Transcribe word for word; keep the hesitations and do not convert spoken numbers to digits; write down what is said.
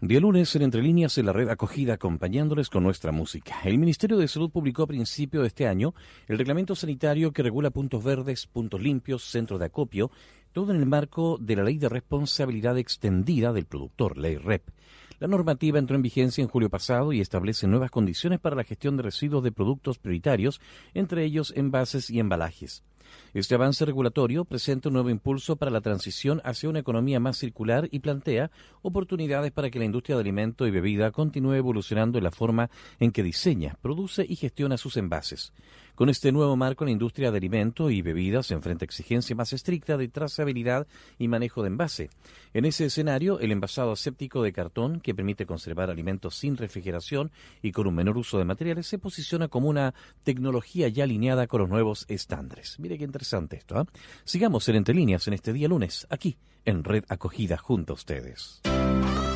Día lunes en Entre Líneas en la red acogida acompañándoles con nuestra música. El Ministerio de Salud publicó a principio de este año el reglamento sanitario que regula puntos verdes, puntos limpios, centros de acopio, todo en el marco de la Ley de Responsabilidad Extendida del Productor, Ley R E P. La normativa entró en vigencia en julio pasado y establece nuevas condiciones para la gestión de residuos de productos prioritarios, entre ellos envases y embalajes. Este avance regulatorio presenta un nuevo impulso para la transición hacia una economía más circular y plantea oportunidades para que la industria de alimento y bebida continúe evolucionando en la forma en que diseña, produce y gestiona sus envases. Con este nuevo marco, la industria de alimento y bebidas se enfrenta a exigencia más estricta de trazabilidad y manejo de envase. En ese escenario, el envasado aséptico de cartón, que permite conservar alimentos sin refrigeración y con un menor uso de materiales, se posiciona como una tecnología ya alineada con los nuevos estándares. Mire qué interesante esto, ¿eh? Sigamos en Entre Líneas en este día lunes, aquí en Red Acogida junto a ustedes.